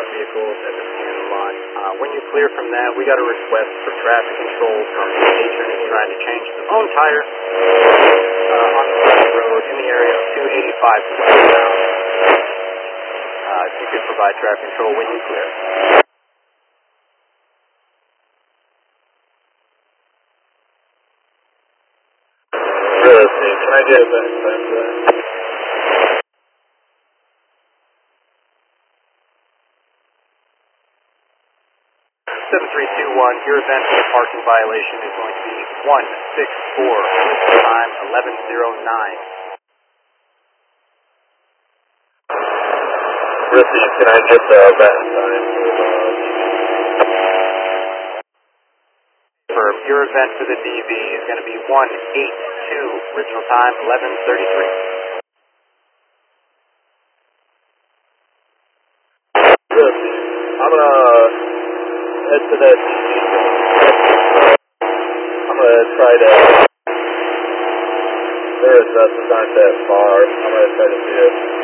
vehicles at the scanning lot. When you clear from that, we got a request for traffic control from the patron who's trying to change his own tire on the side of the road in the area of 285 southbound. If you could provide traffic control when you clear. Really, can I get a back time for that? 7321, your event for the parking violation is going to be 164, time 1109. Ricky, can I get the back time for your event for the DV is going to be 182, original time 1133. Ricky, I'm gonna head to that DV. I'm gonna try to. Their addresses aren't that far. I'm gonna try to see it.